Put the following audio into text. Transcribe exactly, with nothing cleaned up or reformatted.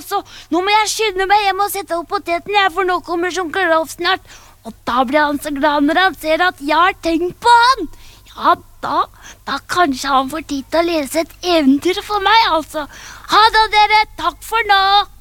så nå må jeg skynde meg hjem og sette opp poteten, jeg, for nå kommer onkel Rolf snart. Og da blir han så glad når han ser at jeg har tenkt på han. Ja, da, da kanskje han får tid til å lese et eventyr for meg, altså. Ha det, dere. Takk for nå.